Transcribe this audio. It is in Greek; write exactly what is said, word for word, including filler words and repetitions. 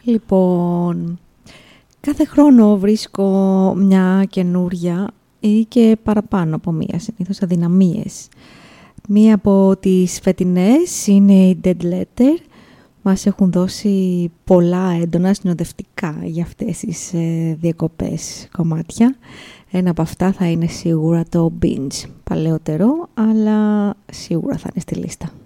Λοιπόν, κάθε χρόνο βρίσκω μια καινούρια ή και παραπάνω από μία, συνήθως αδυναμίες. Μία από τις φετινές είναι η Dead Letter. Μας έχουν δώσει πολλά έντονα συνοδευτικά για αυτές τις ε, διακοπές κομμάτια. Ένα από αυτά θα είναι σίγουρα το Binge. Παλαιότερο, αλλά σίγουρα θα είναι στη λίστα.